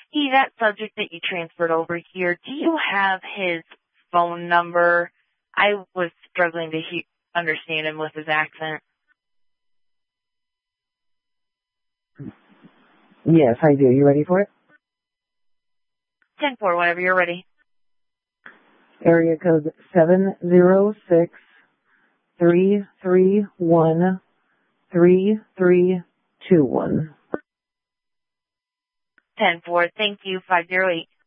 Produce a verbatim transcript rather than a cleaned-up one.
Hey, that subject that you transferred over here, do you have his phone number? I was struggling to he- understand him with his accent. Yes, I do. You ready for it? ten four, whenever you're ready. Area code seven zero six three three one three three two one. ten four, thank you, five zero eight.